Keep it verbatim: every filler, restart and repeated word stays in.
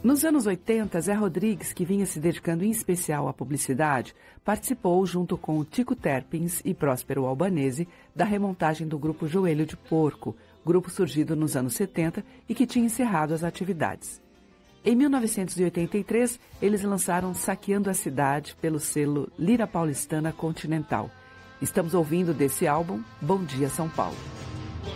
Nos anos oitenta, Zé Rodrigues, que vinha se dedicando em especial à publicidade, participou, junto com Tico Terpins e Próspero Albanese, da remontagem do grupo Joelho de Porco, grupo surgido nos anos setenta e que tinha encerrado as atividades. Em mil novecentos e oitenta e três, eles lançaram Saqueando a Cidade pelo selo Lira Paulistana Continental. Estamos ouvindo desse álbum Bom Dia São Paulo.